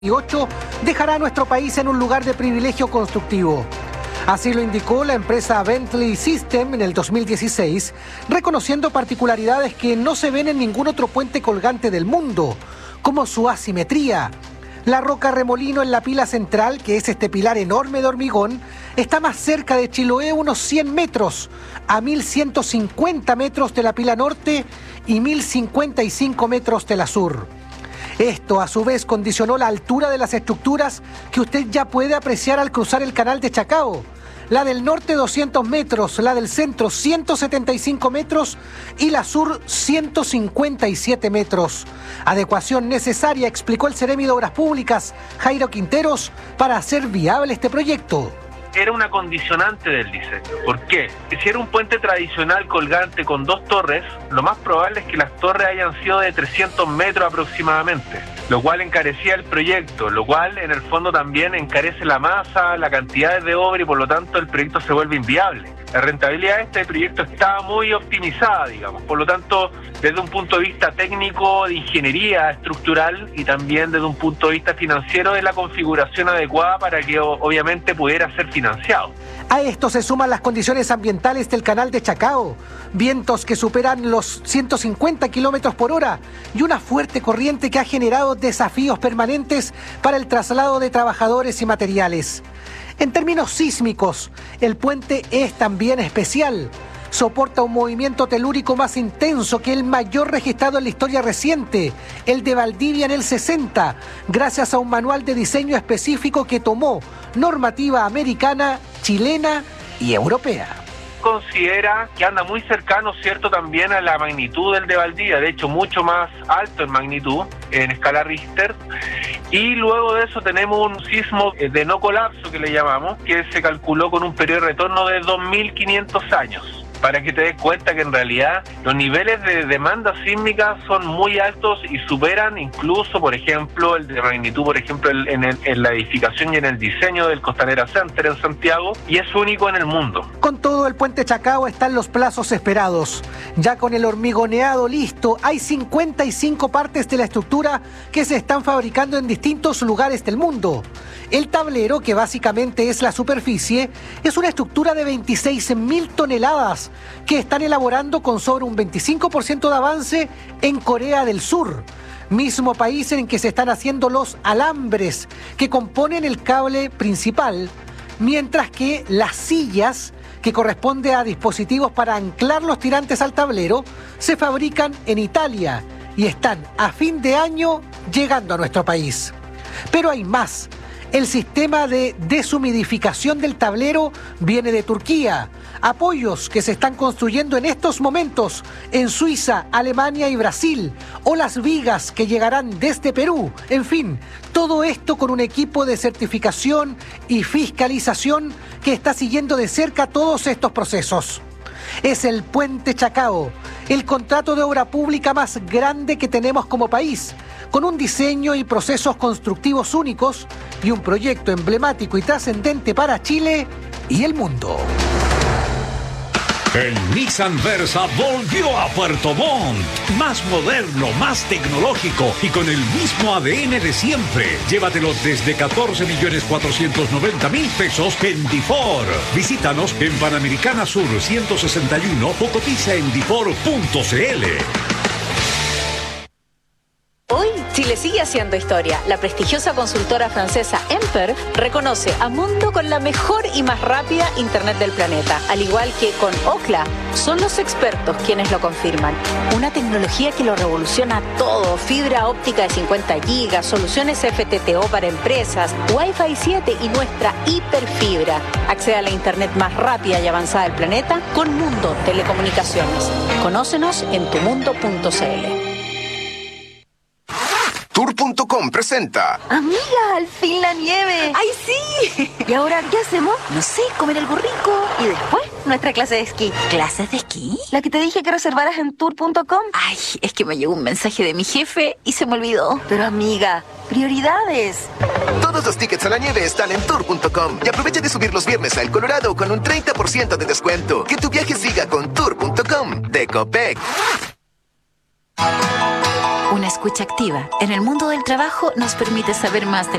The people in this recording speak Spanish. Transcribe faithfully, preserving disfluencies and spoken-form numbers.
ocho dejará a nuestro país en un lugar de privilegio constructivo. Así lo indicó la empresa Bentley System en el dos mil dieciséis, reconociendo particularidades que no se ven en ningún otro puente colgante del mundo, como su asimetría. La roca remolino en la pila central, que es este pilar enorme de hormigón, está más cerca de Chiloé unos cien metros, a mil ciento cincuenta metros de la pila norte y mil cincuenta y cinco metros de la sur. Esto, a su vez, condicionó la altura de las estructuras que usted ya puede apreciar al cruzar el canal de Chacao. La del norte doscientos metros, la del centro ciento setenta y cinco metros y la sur ciento cincuenta y siete metros. Adecuación necesaria, explicó el Seremi de Obras Públicas, Jairo Quinteros, para hacer viable este proyecto. Era una condicionante del diseño. ¿Por qué? Si era un puente tradicional colgante con dos torres, lo más probable es que las torres hayan sido de trescientos metros aproximadamente, lo cual encarecía el proyecto, lo cual en el fondo también encarece la masa, la cantidad de obra y por lo tanto el proyecto se vuelve inviable. La rentabilidad de este proyecto estaba muy optimizada, digamos, por lo tanto, desde un punto de vista técnico, de ingeniería estructural y también desde un punto de vista financiero de la configuración adecuada para que obviamente pudiera ser financiado. A esto se suman las condiciones ambientales del canal de Chacao, vientos que superan los ciento cincuenta kilómetros por hora y una fuerte corriente que ha generado desafíos permanentes para el traslado de trabajadores y materiales. En términos sísmicos, el puente es también especial. Soporta un movimiento telúrico más intenso que el mayor registrado en la historia reciente, el de Valdivia en el sesenta, gracias a un manual de diseño específico que tomó normativa americana, chilena y europea. Considera que anda muy cercano, ¿cierto?, también a la magnitud del de Valdivia, de hecho mucho más alto en magnitud, en escala Richter, y luego de eso tenemos un sismo de no colapso que le llamamos, que se calculó con un periodo de retorno de dos mil quinientos años. Para que te des cuenta que en realidad los niveles de demanda sísmica son muy altos y superan incluso, por ejemplo, el de magnitud, por ejemplo, en, el, en la edificación y en el diseño del Costanera Center en Santiago, y es único en el mundo. Con todo, el puente Chacao está en los plazos esperados. Ya con el hormigoneado listo, hay cincuenta y cinco partes de la estructura que se están fabricando en distintos lugares del mundo. El tablero, que básicamente es la superficie, es una estructura de veintiséis mil toneladas que están elaborando con sobre un veinticinco por ciento de avance en Corea del Sur, mismo país en que se están haciendo los alambres que componen el cable principal, mientras que las sillas, que corresponde a dispositivos para anclar los tirantes al tablero, se fabrican en Italia y están a fin de año llegando a nuestro país. Pero hay más. El sistema de deshumidificación del tablero viene de Turquía. Apoyos que se están construyendo en estos momentos en Suiza, Alemania y Brasil. O las vigas que llegarán desde Perú. En fin, todo esto con un equipo de certificación y fiscalización que está siguiendo de cerca todos estos procesos. Es el Puente Chacao, el contrato de obra pública más grande que tenemos como país, con un diseño y procesos constructivos únicos y un proyecto emblemático y trascendente para Chile y el mundo. El Nissan Versa volvió a Puerto Montt. Más moderno, más tecnológico y con el mismo A D N de siempre. Llévatelo desde catorce millones cuatrocientos noventa mil pesos en Difor. Visítanos en Panamericana Sur ciento sesenta y uno o cotiza en difor punto cl. Hoy, Chile sigue haciendo historia. La prestigiosa consultora francesa Emper reconoce a Mundo con la mejor y más rápida Internet del planeta. Al igual que con Ookla, son los expertos quienes lo confirman. Una tecnología que lo revoluciona todo. Fibra óptica de cincuenta gigas, soluciones F T T O para empresas, Wi-Fi siete y nuestra hiperfibra. Accede a la Internet más rápida y avanzada del planeta con Mundo Telecomunicaciones. Conócenos en tu mundo punto cl. Tour punto com presenta. Amiga, al fin la nieve. ¡Ay, sí! ¿Y ahora qué hacemos? No sé, comer algo rico. Y después, nuestra clase de esquí. ¿Clases de esquí? La que te dije que reservaras en tour punto com. Ay, es que me llegó un mensaje de mi jefe y se me olvidó. Pero amiga, prioridades. Todos los tickets a la nieve están en tour punto com. Y aprovecha de subir los viernes a El Colorado con un treinta por ciento de descuento. Que tu viaje siga con tour punto com de Copec. Una escucha activa en el mundo del trabajo nos permite saber más de